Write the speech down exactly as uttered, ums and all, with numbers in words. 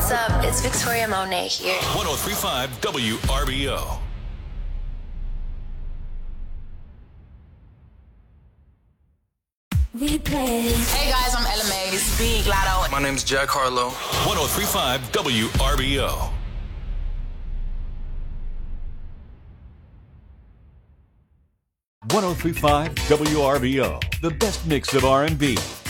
What's up? It's Victoria Monet here. one oh three point five W R B O. We play. Hey guys, I'm Ella May. This is Big Lotto. My name's Jack Harlow. one oh three point five W R B O. one oh three point five W R B O, the best mix of R and B,